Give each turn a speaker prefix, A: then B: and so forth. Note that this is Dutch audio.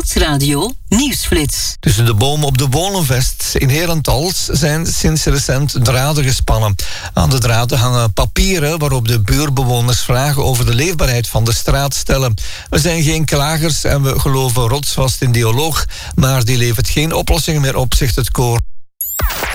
A: Stadsradio Nieuwsflits.
B: Tussen de bomen op de Wolenvest in Herentals zijn sinds recent draden gespannen. Aan de draden hangen papieren waarop de buurbewoners vragen over de leefbaarheid van de straat stellen. We zijn geen klagers en we geloven rotsvast in dialoog, maar die levert geen oplossingen meer op, zegt het koor.